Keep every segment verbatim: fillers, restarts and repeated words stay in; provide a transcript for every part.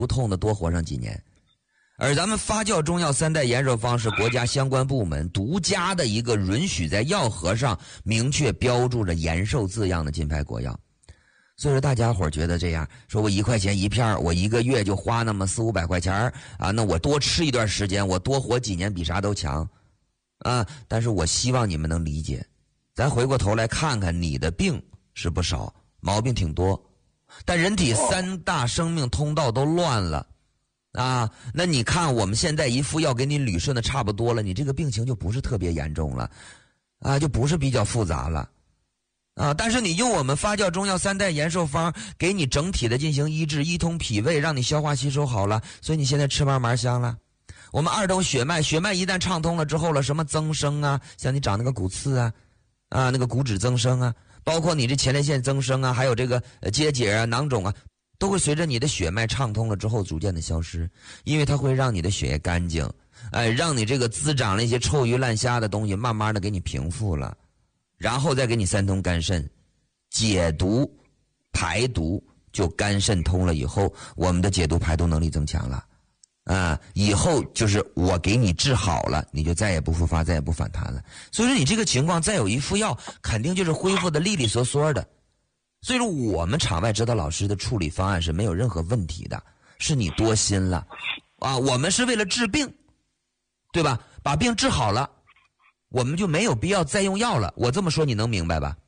不痛的多活上几年。而咱们发酵中药三代延寿方是国家相关部门独家的一个允许在药盒上明确标注着延寿字样的金牌国药。所以说大家伙觉得这样，说我一块钱一片，我一个月就花那么四五百块钱啊，那我多吃一段时间，我多活几年比啥都强啊！但是我希望你们能理解，咱回过头来看看，你的病是不少，毛病挺多，但人体三大生命通道都乱了啊！那你看我们现在一副药给你捋顺的差不多了，你这个病情就不是特别严重了啊，就不是比较复杂了啊！但是你用我们发酵中药三代延寿方给你整体的进行医治，一通脾胃，让你消化吸收好了，所以你现在吃嘛嘛香了。我们二通血脉，血脉一旦畅通了之后了，什么增生啊，像你长那个骨刺啊啊那个骨质增生啊，包括你这前列腺增生啊，还有这个结节啊囊肿啊，都会随着你的血脉畅通了之后逐渐的消失，因为它会让你的血液干净，哎，让你这个滋长了一些臭鱼烂虾的东西慢慢的给你平复了，然后再给你三通肝肾解毒排毒，就肝肾通了以后，我们的解毒排毒能力增强了啊，以后就是我给你治好了，你就再也不复发，再也不反弹了。所以说你这个情况再有一副药，肯定就是恢复的利利索索的。所以说我们场外指导老师的处理方案是没有任何问题的，是你多心了啊！我们是为了治病，对吧？把病治好了，我们就没有必要再用药了。我这么说你能明白吧？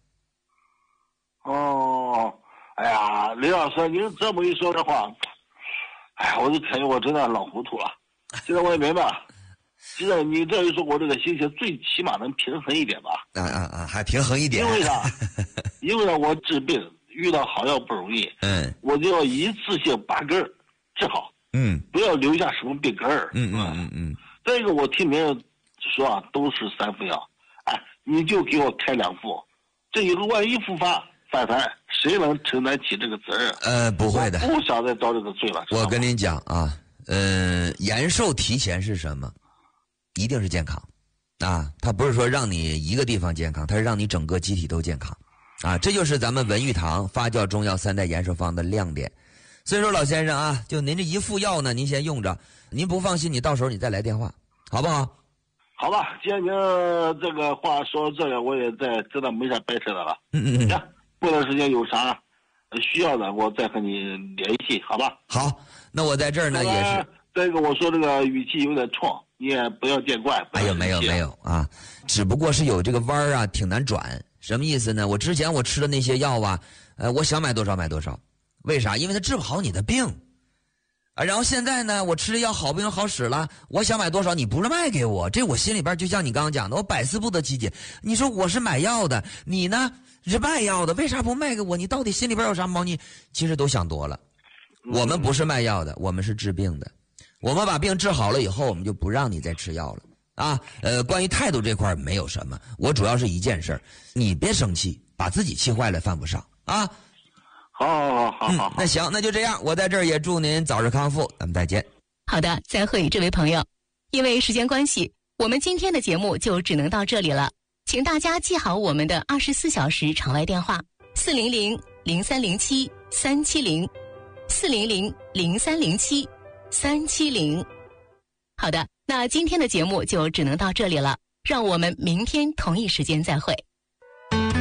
哦，哎呀，李老师，您这么一说的话，哎呀，我就感觉我真的老糊涂了。现在我也明白了，现在你这一说，我这个心情最起码能平衡一点吧？ 啊啊啊，还平衡一点。 因为啥？因为呢，我治病遇到好药不容易， 嗯， 我就要一次性把根儿治好， 嗯， 不要留下什么病根儿。 嗯嗯嗯嗯。 再一个，我听别人说啊，都是三副药，哎，你就给我开两副，这一个万一复发反弹，谁能承担起这个责任？ 呃，不会的， 不想再遭这个罪了。 我跟您讲啊，呃，延寿提前是什么？一定是健康，啊，它不是说让你一个地方健康，它是让你整个机体都健康，啊，这就是咱们文玉堂发酵中药三代延寿方的亮点。所以说老先生啊，就您这一副药呢，您先用着，您不放心，你到时候你再来电话，好不好？ 好吧，既然您这个话说到这里，我也在真的没啥掰扯的了。 嗯嗯嗯。 呀，过段时间有啥需要的，我再和你联系，好吧？ 好，那我在这儿呢也是。 再一个，我说这个语气有点冲，你也不要见怪。 哎呦，没有没有啊，只不过是有这个弯儿啊，挺难转。什么意思呢？我之前我吃的那些药啊，呃，我想买多少买多少，为啥？因为它治不好你的病啊。然后现在呢，我吃的药好不容易好使了，我想买多少，你不是卖给我，这我心里边就像你刚刚讲的，我百思不得其解。你说我是买药的，你呢是卖药的，为啥不卖给我？你到底心里边有啥猫腻？其实都想多了。我们不是卖药的，我们是治病的。我们把病治好了以后，我们就不让你再吃药了啊。呃，关于态度这块没有什么，我主要是一件事，你别生气，把自己气坏了犯不上啊。 好好好好好、 嗯，那行，那就这样，我在这儿也祝您早日康复，咱们再见。 好的，再会，这位朋友。因为时间关系，我们今天的节目就只能到这里了，请大家记好我们的二十四小时场外电话：四零零零三零七三七零，四零零零三零七三七零。好的，那今天的节目就只能到这里了，让我们明天同一时间再会。